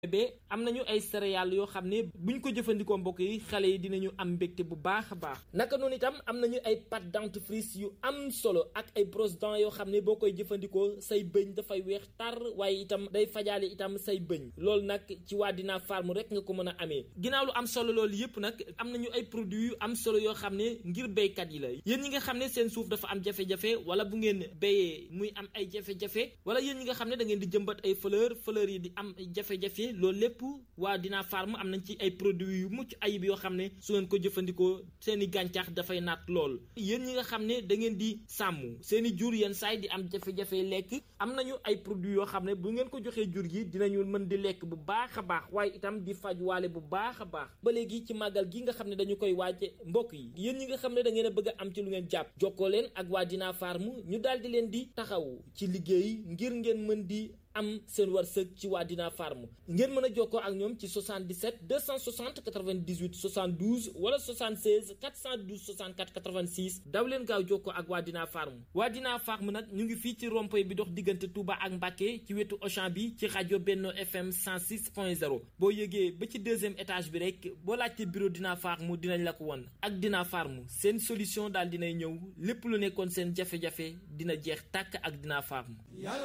am nañu ay céréales yoo xam ne buñ ko jëfandikoo mbokk yi xale yi dinañu am mbégte bu baax a baax naka noonu itam am nañu ay pâte dentifrice yu am solo ak ay brosse dents yoo xam ne boo koy jëfandikoo say bëñ dafay weex tar waaye itam day fajaale itam say bëñ loolu nag ci waa Dina Farm rek nga ko mën a amee ginnaaw lu am solo loolu yëpp nag am nañu ay produits yu am solo yoo xam ne ngir béykat yi la yéen ñi nga xam ne seen suuf dafa am jafe-jafe wala bu ngeen béyee muy am ay jafe-jafe wala yéen ñi nga xam ne da ngeen di jëmbat ay fleur yi di am jafe-jafe loolu lépp waa Dina Farm am nañ ci ay produits yu mucc ayib yoo xam ne su ngeen ko jëfandikoo seeni gàncax dafay naat lool yéen ñi nga xam ne da ngeen di sàmm seeni jur yenn saay di am jafe-jafe lekk am nañu ay produits yoo xam ne bu ngeen ko joxee jur gi dinañu mën di lekk bu baax a baax waaye itam di faj waale bu baax a baax ba léegi ci màggal gi nga xam ne dañu koy waaje mbokk yi yéen ñi nga xam ne da ngeen a bëgg a am ci lu ngeen jàpp jokkoo leen ak waa Dina Farm ñu daal di leen di taxaw ci liggéey ngir ngeen mën di am seen wërsëg ci waa Dina Farm ngeen mën a jokkoo ak ñoom ci 77 260 98 72 wala 76 412 64 86 daw leen gaaw jokkoo ak waa Dina Farm waa Dina Farm nag ñu ngi fii ci rond-point bi dox diggante Touba ak Mbacké ci wetu Auchan bi ci rajo Benno FM 106.0 boo yëgee ba ci deuxième étage bi rek boo laajte bureau Dina Farm dinañ la ko won ak Dina Farm seen solution daal dinay ñëw lépp lu nekkoon seen jafe-jafe dina jeex tàkk ak Dina Farm